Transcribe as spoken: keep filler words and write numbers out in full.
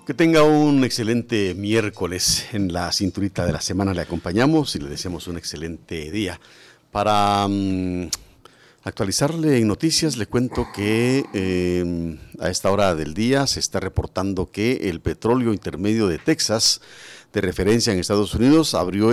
Que tenga un excelente miércoles. En la cinturita de la semana le acompañamos y le deseamos un excelente día. Para um, actualizarle en noticias, le cuento que eh, a esta hora del día se está reportando que el petróleo intermedio de Texas, de referencia en Estados Unidos, abrió